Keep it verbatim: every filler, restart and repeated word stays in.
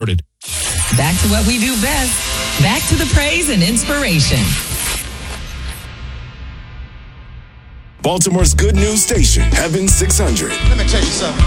Back to what we do best. Back to the praise and inspiration. Baltimore's good news station, Heaven six hundred. Let me tell you something.